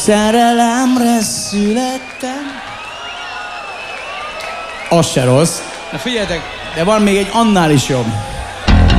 Szerelemre születtem. Az se rossz. Na figyeljetek, de van még egy annál is jobb.